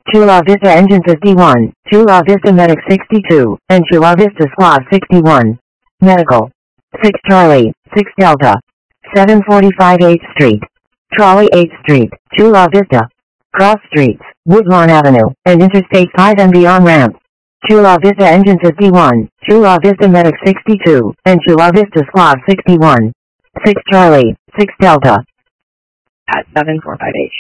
Chula Vista Engines is D1, Chula Vista Medic 62, and Chula Vista Squad 61. Medical. 6 Charlie, 6 Delta. 745 8th Street. Trolley 8th Street, Chula Vista. Cross Streets, Woodlawn Avenue, and Interstate 5 and beyond ramp. Chula Vista Engines is D1, Chula Vista Medic 62, and Chula Vista Squad 61. 6 Charlie, 6 Delta. At 745H.